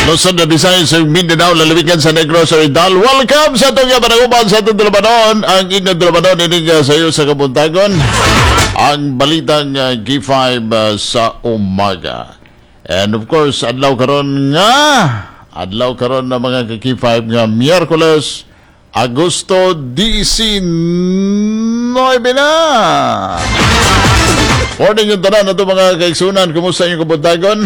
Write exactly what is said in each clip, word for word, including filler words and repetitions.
Luzon na Visayas sa Mindanao, lalawigan sa Negros Oriental. Welcome sa itong pananguban sa itong dalabanon. Ang inyong dalabanon, inig sa iyo sa kabuntagon. Ang balitang uh, G five uh, sa umaga. And of course, adlaw karon nga, adlaw karon na mga G five nga Miyerkules, Agosto nineteen na. Morning yung tanan na ito mga kaigsunan. Kumusta yung kabuntagon?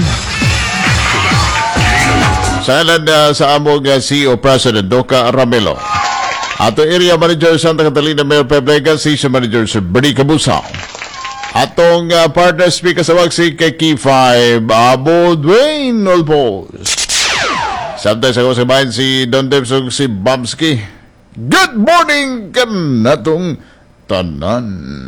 Silent uh, sa among uh, C E O President Doka Ramelo. Ato Area Manager Santa Catalina Mayor Pebrega, Station Manager si Bernie Cabusao. Atong uh, partner speaker sa waksi kay K five, Abo Dwayne Olpos. Sometimes ako si Bayan si Don Debs o si Bamski. Good morning kan natong tanan.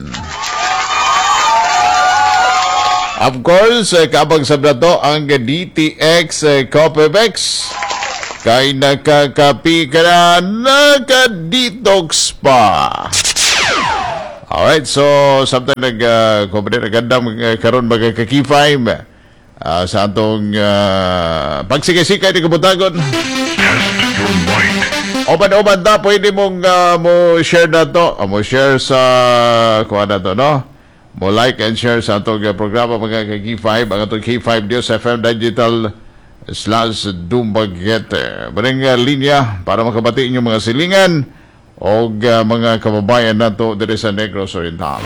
Of course, eh, kabang sabda to ang D T X eh, Copebex kay nakakapi ka na nakadetox pa. Alright, so samtang nag-company uh, nagandang uh, karon magkaki five uh, sa atong uh, pagsikay-sikay ni kabutagon. Oban-oban na, pwede mong uh, mo share na to, uh, mo share sa kuha na to, no? Mo like and share sa atong uh, programa mga K five, ang atong K five News F M Digital slash Dumbagete. Maring uh, linya para makabati inyong mga silingan o uh, mga kababayan nato dito sa Negros Oriental.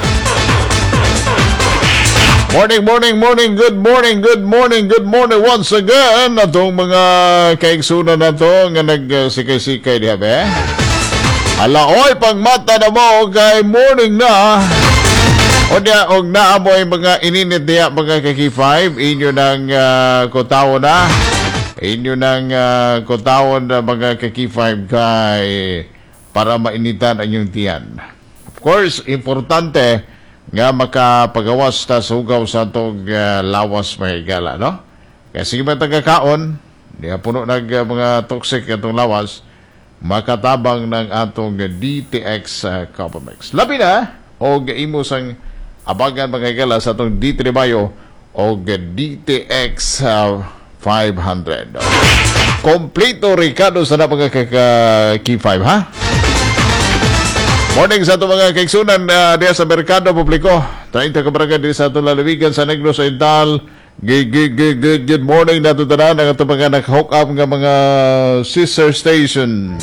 Morning, morning, morning, good morning, good morning, good morning once again atong mga kaigsunan nato nga nagsikay-sikay diha be. Ala, oy, pang mata na mo kay morning na. O niya, og naamoy mga ininit niya mga K five, inyo ng uh, kutawon na. Inyo ng uh, kutawon na mga K five kay para mainitan ang inyong tiyan. Of course, importante nga makapagawas ta sugaw sa itong uh, lawas mahigala, no? Kasi ba tagakaon, di puno nag uh, mga toxic itong lawas, makatabang ng atong D T X uh, Copebex. Labi na, o imo sang abagan mga higala sa itong D three Mayo o D T X uh, five hundred. Kompleto Ricardo sa na mga K five, ha? Morning sa itong mga kaigsunan uh, diya sa Merkado Publiko. thirty kabarangay diya sa itong lalawigan sa Negros Oriental. Good, good, good, good, good morning na ito na ng itong mga nag-hook up ng mga sister station.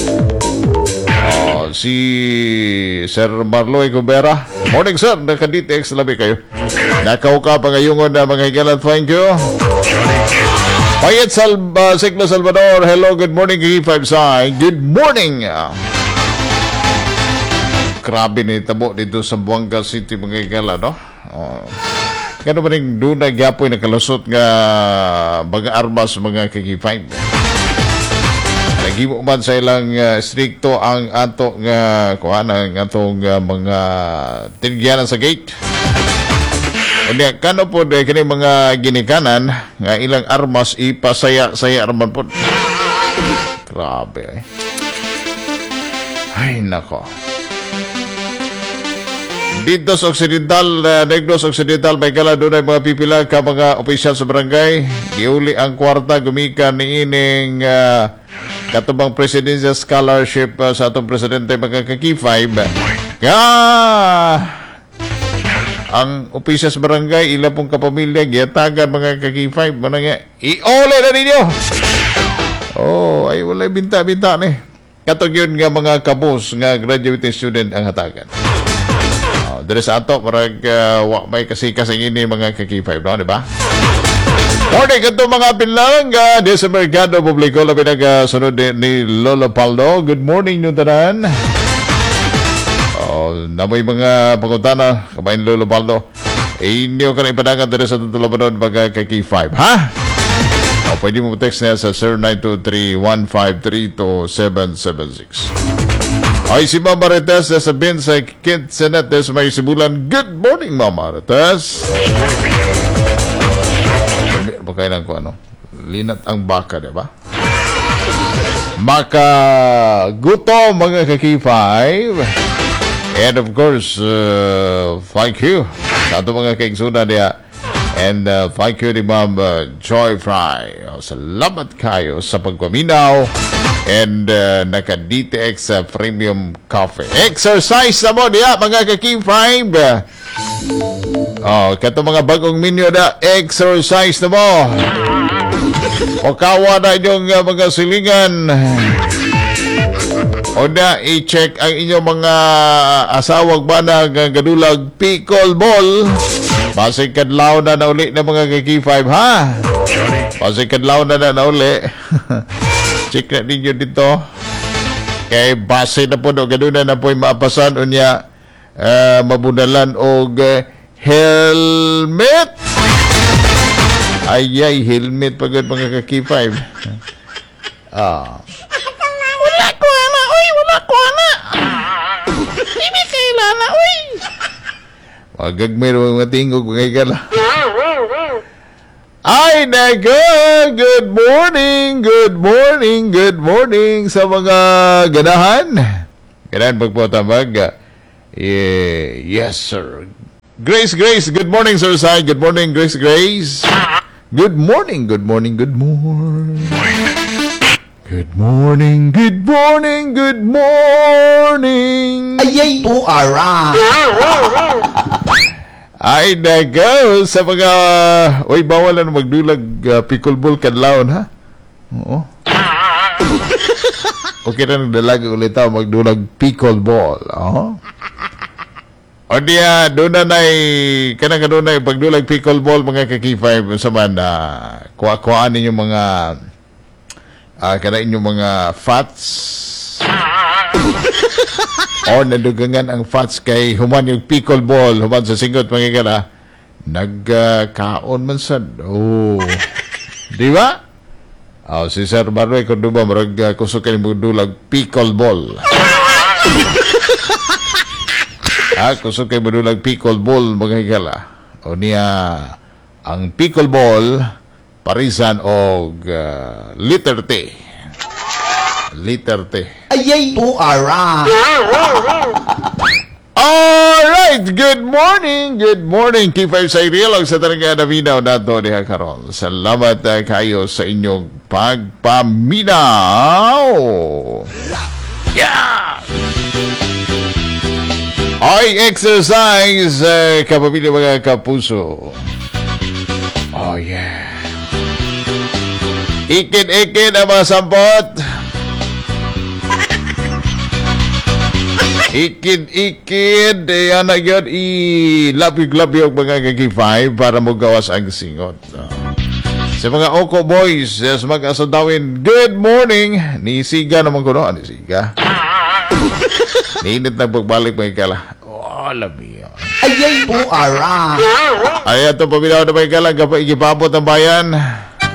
Uh, si Sir Marloy Cubera. Morning sir, naka-D T X labi kayo. Naka-hook up ang ayungon na mga higalan. Thank you. Payet Sal uh, Siglo Salvador. Hello, good morning K five Sai. Good morning. Grabe ni tabo dito sa Buanga City mga higala, no? Oh. Kano ba rin doon na gyapoy na kalusot nga mga armas mga K five? Nagimo man sa ilang uh, stricto ang ato nga kuha ng atong uh, mga tingyanan sa gate. Unya, kano po de kini mga ginikanan nga ilang armas ipasaya-saya arman po. Grabe eh. Ay nako. Dito sa Occidental, uh, Negros Occidental, may kala doon ay mga pipila ka mga opisyal sa barangay. Giuli ang kwarta, gumikan ni ining uh, katubang Presidential Scholarship uh, sa atong presidente mga K five. Nga, ang opisyal sa barangay, ilang pong kapamilya, giyatagan mga K five. Manang i-ole na ninyo! Oh, ay wala binta-binta ni. Katong yun nga mga kabos nga graduating student ang hatagan. Dari sa ato, parang uh, may kasikas ang ini mga K five, no? Diba? Morning, ito mga pinlang uh, di sa Merkado Publiko, labi nag-sunod uh, ni Lolo Paldo. Good morning, nyo tanan. Oh, namoy mga pangutana, kabayin Lolo Paldo. Eh, hindi ko ka na ipadangan dari sa tutulabanon mga K five, ha? O, pwede mo text na sa zero nine two three one five three two seven seven six. Ay, si Mama Marites, sasabihin sa Kid Senetes, may sibulan. Good morning, Mama Marites. Hindi ba kayo lang kung ano? Linat ang baka, di ba? Maka guto, mga K five. And of course, uh, thank you sa ito mga kaigsunan niya. And uh, thank you ni Ma'am uh, Joy Fry. Oh, salamat kayo sa pagpaminaw. And uh, naka-D T X uh, Premium Coffee. Exercise na mo diya, mga ka-King Five. Oh, kato mga bagong menu na, exercise na mo. O kawa na inyong uh, mga silingan. O na, i-check ang inyong mga asawag ba na gadulag pickleball. Pasig kadlaw na na uli na mga ka-King Five, ha? Pasig kadlaw na na na uli. Check na ninyo dito. Kay base na po no, ganun na po yung maapasan o niya uh, mabunalan o uh, helmet. Ay, ay, helmet pagod mga ka-King Five. Ah. Wala ko na, uy, wala ko na. Hindi kailan na, uy. Magagmay na mga tingog, mga ikala. Ay, nako! Good morning, good morning, good morning sa mga ganahan. Ganahan pagpotamag. Yeah, yes, sir. Grace, Grace, good morning, sir Sai. Good morning, Grace, Grace. Good morning, good morning, good morning. Good morning, good morning, good morning. Ayay po, ara. Ay, nagaw sa mga... Uy, bawal na magdulag uh, pickleball kadlawon, ha? Oo. Okay na nagdalag ulit ako magdulag pickleball. Oo. O diya, doon na na'y... Kanang doon na'y pagdulag pickleball, mga ka-King Five, sa man, uh, kuha-kuhaan ninyo mga... Uh, kanang inyong mga fats. O nadugangan ang fats kay human yung pickleball, human sa singot mga kala, nagkaon man sad. Oh. Di ba? Oh, si Sir Maroy kung diba marag uh, kusok kayo magdulag pickleball. Ah, kusok kayo magdulag pickleball mga kala. O niya ang pickleball parisan og uh, liter T. Liter T. Ayay po, ara. Alright, good morning, good morning. King Five sa Irielog sa talaga na minaw na to diha karon. Salamat uh, kayo sa inyong pagpaminaw. Yeah! Ay, exercise, uh, kapamilya mga kapuso. Oh, yeah. Ikid-ikid ang mga sampot. Ikid-ikid, yan na yun, i-labig-labig mga ka-King Five para mo gawas ang singot. Uh, sa mga Oko Boys, sa mga asandawin, good morning! Ni Siga naman ko, no? Ni Siga. Ninit na pagbalik mga kala. Oh, labi yun. Ayay po, ara. Ay, ito, paminaw na mga kala, kapag ikipabot ang bayan.